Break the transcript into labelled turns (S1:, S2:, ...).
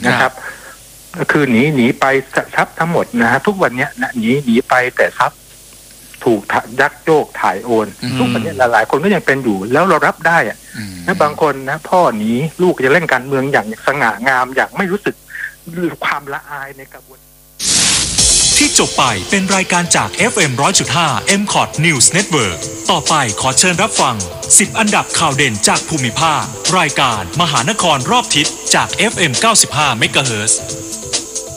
S1: นะครับก็คือหนีไปทรัพย์ทั้งหมดนะฮะทุกวันนี้นะหนีไปแต่ทรัพย์ถูกยักโยกถ่ายโอนทุกวันนี้หลายๆคนก็ยังเป็นอยู่แล้วเรารับได้อะนะบางคนนะพ่อหนีลูกจะเล่นการเมืองอย่างสง่างามอย่างไม่รู้สึกความละอายในกระบวน
S2: ที่จบไปเป็นรายการจาก FM 100.5 MCOT News Network ต่อไปขอเชิญรับฟัง10อันดับข่าวเด่นจากภูมิภาครายการมหานครรอบทิศจาก FM 95 MHz